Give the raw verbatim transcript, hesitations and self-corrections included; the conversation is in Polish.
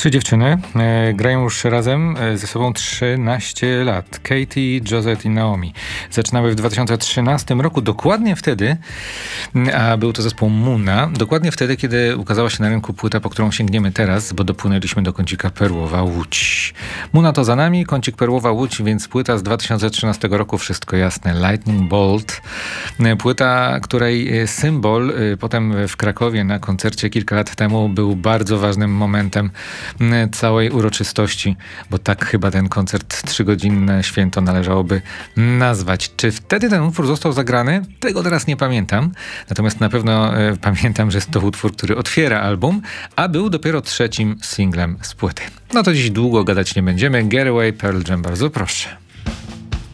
Trzy dziewczyny e, grają już razem e, ze sobą trzynaście lat. Katie, Josette i Naomi. Zaczynały w dwa tysiące trzynastym roku, dokładnie wtedy, a był to zespół Muna, dokładnie wtedy, kiedy ukazała się na rynku płyta, po którą sięgniemy teraz, bo dopłynęliśmy do kącika Perłowa Łódź. Muna to za nami, kącik Perłowa Łódź, więc płyta z dwa tysiące trzynastego roku, wszystko jasne. Lightning Bolt. Płyta, której symbol potem w Krakowie na koncercie kilka lat temu był bardzo ważnym momentem całej uroczystości, bo tak chyba ten koncert trzygodzinne święto należałoby nazwać. Czy wtedy ten utwór został zagrany? Tego teraz nie pamiętam. Natomiast na pewno e, pamiętam, że jest to utwór, który otwiera album, a był dopiero trzecim singlem z płyty. No to dziś długo gadać nie będziemy. Get Away, Pearl Jam, bardzo proszę.